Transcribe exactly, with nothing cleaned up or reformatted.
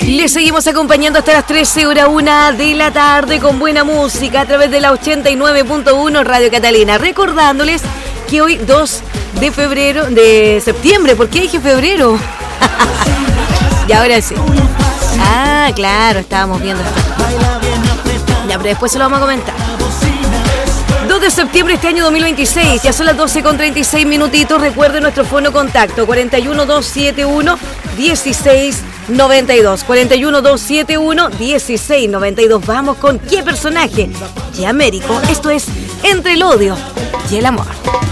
Les seguimos acompañando hasta las trece horas una de la tarde con buena música a través de la ochenta y nueve punto uno Radio Catalina. Recordándoles que hoy dos de febrero, de septiembre, ¿por qué dije febrero? Y ahora sí. Ah, claro, estábamos viendo esto. Ya, pero después se lo vamos a comentar. dos de septiembre de este año dos mil veintiséis, ya son las doce con treinta y seis minutitos. Recuerden nuestro fono contacto cuarenta y uno, doscientos setenta y uno, dieciséis noventa y dos. cuarenta y uno, doscientos setenta y uno, dieciséis noventa y dos. Vamos con ¿qué personaje? Y Américo. Esto es Entre el odio y el amor.